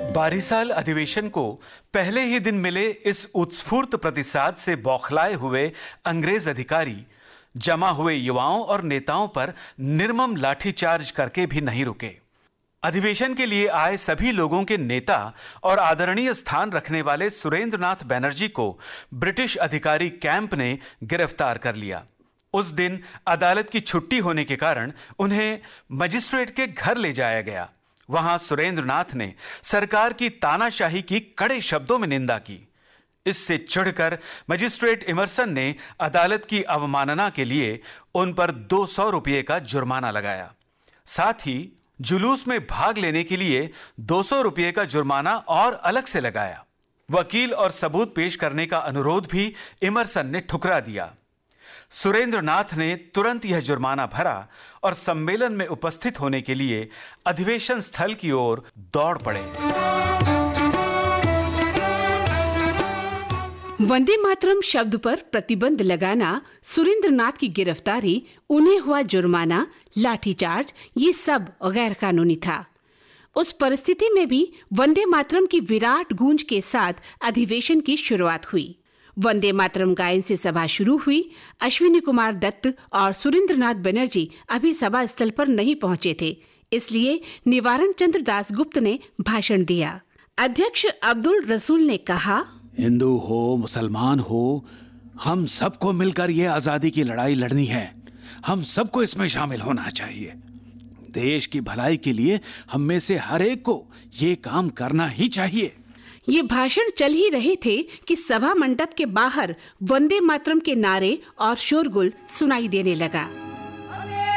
बारिसाल अधिवेशन को पहले ही दिन मिले इस उत्स्फूर्त प्रतिसाद से बौखलाए हुए अंग्रेज अधिकारी जमा हुए युवाओं और नेताओं पर निर्मम लाठीचार्ज करके भी नहीं रुके। अधिवेशन के लिए आए सभी लोगों के नेता और आदरणीय स्थान रखने वाले सुरेंद्रनाथ बनर्जी को ब्रिटिश अधिकारी कैंप ने गिरफ्तार कर लिया। उस दिन अदालत की छुट्टी होने के कारण उन्हें मजिस्ट्रेट के घर ले जाया गया। वहां सुरेंद्रनाथ ने सरकार की तानाशाही की कड़े शब्दों में निंदा की। इससे चिढ़कर मजिस्ट्रेट इमर्सन ने अदालत की अवमानना के लिए उन पर 200 रुपये का जुर्माना लगाया। साथ ही जुलूस में भाग लेने के लिए 200 रुपये का जुर्माना और अलग से लगाया। वकील और सबूत पेश करने का अनुरोध भी इमर्सन ने ठुकरा दिया। सुरेंद्रनाथ ने तुरंत यह जुर्माना भरा और सम्मेलन में उपस्थित होने के लिए अधिवेशन स्थल की ओर दौड़ पड़े। वंदे मातरम शब्द पर प्रतिबंध लगाना, सुरेंद्रनाथ की गिरफ्तारी, उन्हें हुआ जुर्माना, लाठीचार्ज, ये सब गैर कानूनी था। उस परिस्थिति में भी वंदे मातरम की विराट गूंज के साथ अधिवेशन की शुरुआत हुई। वंदे मातरम गायन से सभा शुरू हुई। अश्विनी कुमार दत्त और सुरेंद्रनाथ बनर्जी अभी सभा स्थल पर नहीं पहुंचे थे, इसलिए निवारण चंद्र दासगुप्त ने भाषण दिया। अध्यक्ष अब्दुल रसूल ने कहा, हिंदू हो मुसलमान हो, हम सबको मिलकर ये आजादी की लड़ाई लड़नी है। हम सबको इसमें शामिल होना चाहिए। देश की भलाई के लिए हम में से हर एक को ये काम करना ही चाहिए। ये भाषण चल ही रहे थे कि सभा मंडप के बाहर वंदे मातरम के नारे और शोरगुल सुनाई देने लगा।